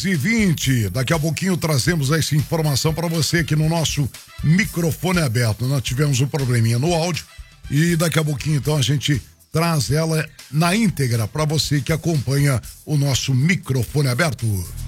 20, daqui a pouquinho trazemos essa informação para você aqui no nosso microfone aberto. Nós tivemos um probleminha no áudio e daqui a pouquinho então a gente traz ela na íntegra para você que acompanha o nosso microfone aberto.